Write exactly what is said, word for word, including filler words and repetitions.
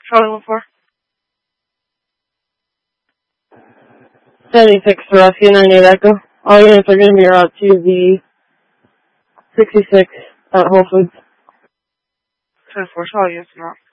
Charlie one four. seventy-six to rescue, ninety-eight Echo. All units are going to be out to the sixty-six at Whole Foods. ten four, Charlie units now.